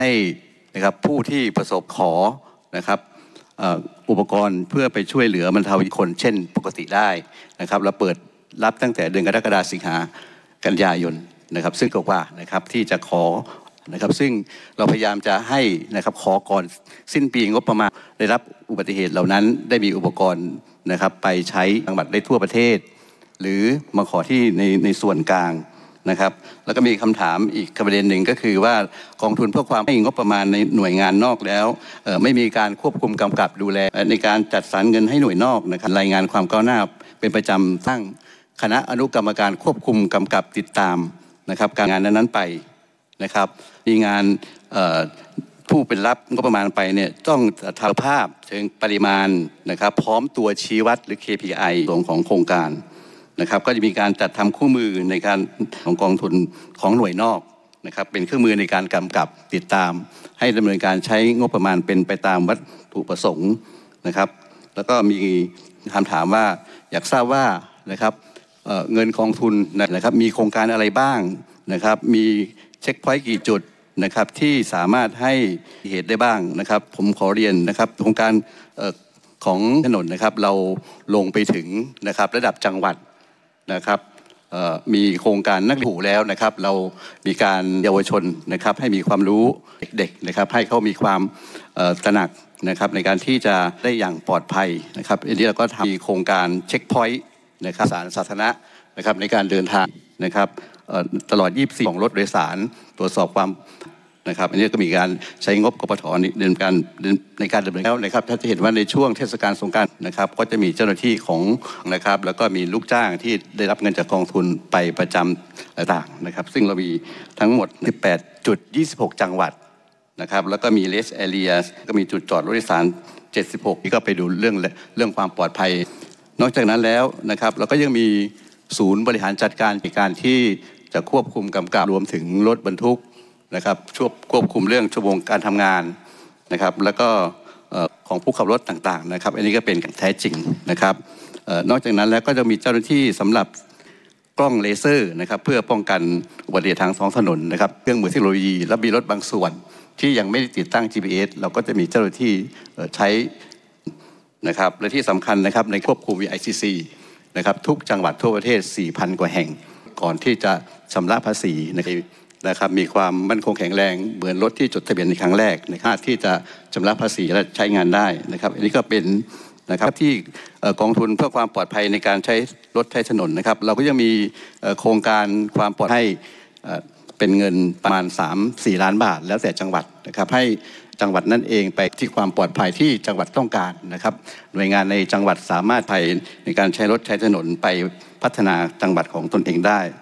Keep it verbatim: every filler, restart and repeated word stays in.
ให้นะครับผู้ที่ประสบขอนะครับอุปกรณ์เพื่อไปช่วยเหลือบรรเทาคนเช่นปกติได้นะครับเราเปิดรับตั้งแต่เดือนกรกฎาคมสิงหากันยายนนะครับซึ่งก็ว่านะครับที่จะขอนะครับซึ่งเราพยายามจะให้นะครับขอก่อนสิ้นปีงบประมาณได้รับอุบัติเหตุเหล่านั้นได้มีอุปกรณ์นะครับไปใช้จังหวัดได้ทั่วประเทศหรือมาขอที่ในในส่วนกลางนะครับแล้วก็มีคำถามอีกประเด็นหนึ่งก็คือว่ากองทุนเพื่อความให้งบประมาณในหน่วยงานนอกแล้วไม่มีการควบคุมกำกับดูแลในการจัดสรรเงินให้หน่วยนอกนะครับรายงานความก้าวหน้าเป็นประจำตั้งคณะอนุกรรมการควบคุมกำกับติดตามนะครับการงานนั้นๆไปนะครับมีงานผู้เป็นรับงบประมาณไปเนี่ยต้องทำภาพถึงปริมาณนะครับพร้อมตัวชี้วัดหรือ เค พี ไอ ของโครงการนะครับก็จะมีการจัดทำคู่มือในการของกองทุนของหน่วยนอกนะครับเป็นเครื่องมือในการกำกับติดตามให้ดำเนินการใช้งบประมาณเป็นไปตามวัตถุประสงค์นะครับแล้วก็มีคำถามว่าอยากทราบว่านะครับเอ่อเงินกองทุนนะครับมีโครงการอะไรบ้างนะครับมีเช็คพอยต์กี่จุดนะครับที่สามารถให้เหตุได้บ้างนะครับผมขอเรียนนะครับโครงการเอ่อของถนนนะครับเราลงไปถึงนะครับระดับจังหวัดนะครับมีโครงการนักเรียนหูแล้วนะครับเรามีการเยาวชนนะครับให้มีความรู้เด็กๆนะครับให้เขามีความตระหนักนะครับในการที่จะได้อย่างปลอดภัยนะครับอันนี้เราก็ทำโครงการเช็คพอยต์นะครับสารสาธารณะนะครับในการเดินทางนะครับตลอดยี่สิบสี่ของรถโดยสารตรวจสอบความนะครับอันนี้ก็มีการใช้งบกปทในการในการดำเนินการนะครับถ้าจะเห็นว่าในช่วงเทศกาลสงกรานต์นะครับก็จะมีเจ้าหน้าที่ของนะครับแล้วก็มีลูกจ้างที่ได้รับเงินจากกองทุนไปประจำต่างๆนะครับซึ่งเรามีทั้งหมด สิบแปดจุดยี่สิบหก จังหวัดนะครับแล้วก็มี rest area ก็มีจุดจอดรถโดยสารเจ็ดสิบหกที่ก็ไปดูเรื่องเรื่องความปลอดภัยนอกจากนั้นแล้วนะครับเราก็ยังมีศูนย์บริหารจัดการในการที่จะควบคุมกำกับรวมถึงรถบรรทุกนะครับช่วยควบคุมเรื่องชั่วโมงการทำงานนะครับแล้วก็ของผู้ขับรถต่างๆนะครับอันนี้ก็เป็นการแท้จริงนะครับนอกจากนั้นแล้วก็จะมีเจ้าหน้าที่สำหรับกล้องเลเซอร์นะครับเพื่อป้องกันอุบัติเหตุทางท้องถนนนะครับเครื่องมือเทคโนโลยีและมีรถบางส่วนที่ยังไม่ได้ติดตั้ง จี พี เอส เราก็จะมีเจ้าหน้าที่ใช้นะครับและที่สำคัญนะครับในควบคุม วี ไอ ซี ซี นะครับทุกจังหวัดทั่วประเทศ สี่พัน กว่าแห่งก่อนที่จะชำระภาษีนะครับมีความมั่นคงแข็งแรงเหมือนรถที่จดทะเบียนในครั้งแรกในค่าที่จะชำระภาษีและใช้งานได้นะครับอันนี้ก็เป็นนะครับที่กองทุนเพื่อความปลอดภัยในการใช้รถใช้ถนนนะครับเราก็ยังมีโครงการความปลอดภัยเป็นเงินประมาณ สามถึงสี่ ล้านบาทแล้วแต่จังหวัดนะครับให้จังหวัดนั่นเองไปที่ความปลอดภัยที่จังหวัดต้องการนะครับหน่วยงานในจังหวัดสามารถไปในการใช้รถใช้ถนนไปพัฒนาจังหวัดของตนเองได้